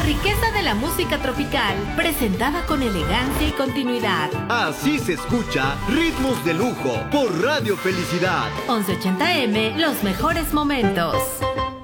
riqueza de la música tropical, presentada con elegancia y continuidad. Así se escucha Ritmos de Lujo por Radio Felicidad. 1180M, los mejores momentos.